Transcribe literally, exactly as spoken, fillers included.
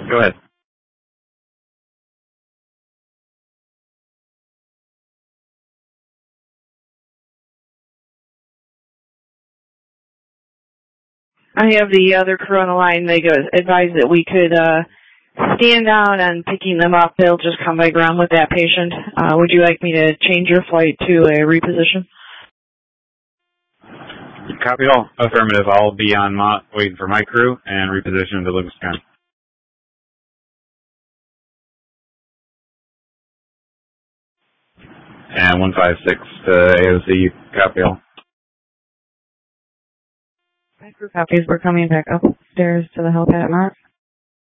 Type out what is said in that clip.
Go ahead. I have the other crew on the line. They go advise that we could uh, stand down on picking them up. They'll just come by ground with that patient. Uh, would you like me to change your flight to a reposition? Copy all. Affirmative. I'll be on Mott waiting for my crew and reposition to Lucas County. And one five six to A O C. Copy all. My crew copies. We're coming back upstairs to the helipad at Mott.